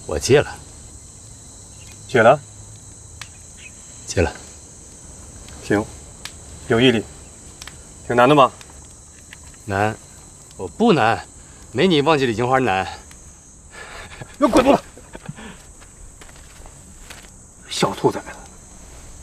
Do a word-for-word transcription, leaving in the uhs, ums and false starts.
我戒了。 戒了？ 戒了。 行，有毅力。挺难的吗？ 难，我不难，没你忘记李金花难。 那滚犊子！